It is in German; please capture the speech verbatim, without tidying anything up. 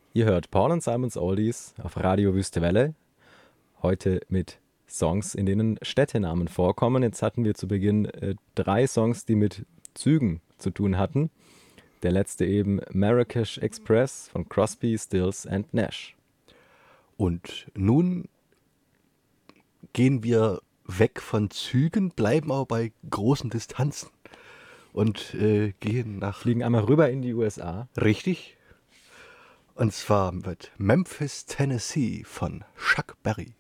Ihr hört Paul und Simons Oldies auf Radio Wüste Welle. Heute mit Songs, in denen Städtenamen vorkommen. Jetzt hatten wir zu Beginn äh, drei Songs, die mit Zügen zu tun hatten. Der letzte eben Marrakesh Express von Crosby, Stills and Nash. Und nun gehen wir weg von Zügen, bleiben aber bei großen Distanzen und äh, gehen nach Fliegen einmal rüber in die U S A. richtig. Und zwar mit Memphis, Tennessee von Chuck Berry.